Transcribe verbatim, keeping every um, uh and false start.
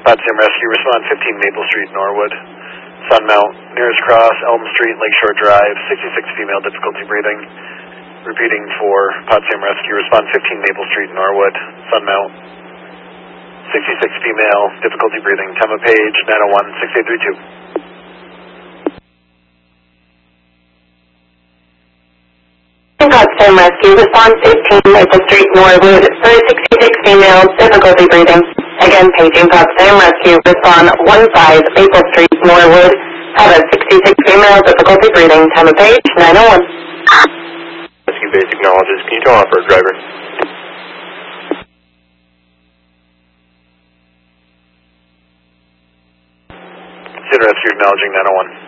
Potsdam Rescue, respond fifteen Maple Street, Norwood. Sunmount, nearest cross, Elm Street, Lakeshore Drive, sixty-six female, difficulty breathing. Repeating for Potsdam Rescue, respond fifteen Maple Street, Norwood. Sunmount, sixty-six female, difficulty breathing. Tema Page, nine oh one, six eight three two. Potsdam Rescue, respond fifteen Maple Street, Norwood, for sixty-six female, difficulty breathing. Again, paging Potsdam Rescue, respond fifteen Maple Street, Norwood, have a sixty-six female, difficulty breathing. Time of page, nine oh one. Rescue base acknowledges. Can you tell off for a driver? Sid Rescue acknowledging nine oh one.